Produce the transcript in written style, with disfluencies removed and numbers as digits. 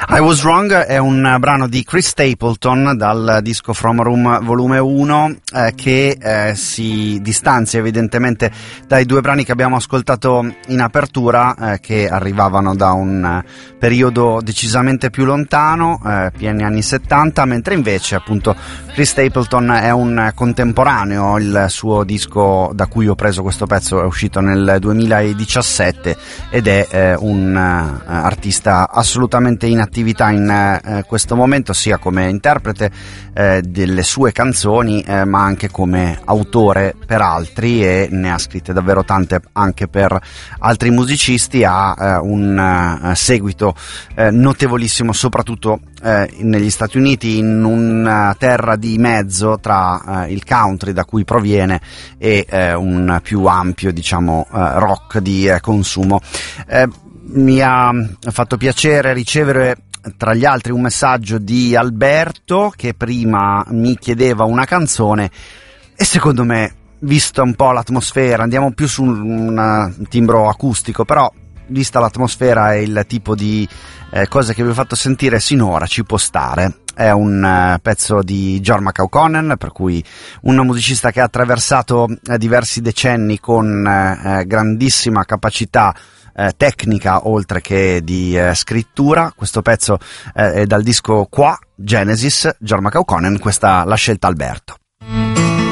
I Was Wrong è un brano di Chris Stapleton dal disco From Room volume 1 che si distanzia evidentemente dai due brani che abbiamo ascoltato in apertura, che arrivavano da un periodo decisamente più lontano, pieni anni 70, mentre invece appunto Chris Stapleton è un contemporaneo. Il suo disco da cui ho preso questo pezzo è uscito nel 2017 ed è un artista assolutamente in attività in questo momento, sia come interprete delle sue canzoni ma anche come autore per altri, e ne ha scritte davvero tante anche per altri musicisti. Ha un seguito notevolissimo soprattutto negli Stati Uniti, in una terra di mezzo tra il country da cui proviene e un più ampio, diciamo, rock di consumo. Mi ha fatto piacere ricevere tra gli altri un messaggio di Alberto, che prima mi chiedeva una canzone, e secondo me, vista un po' l'atmosfera, andiamo più su un timbro acustico, però vista l'atmosfera e il tipo di cose che vi ho fatto sentire sinora, ci può stare. È un pezzo di Jorma Kaukonen, per cui un musicista che ha attraversato diversi decenni con grandissima capacità tecnica oltre che di scrittura. Questo pezzo è dal disco Qua, Genesis, Jorma Kaukonen, questa l'ha scelta Alberto.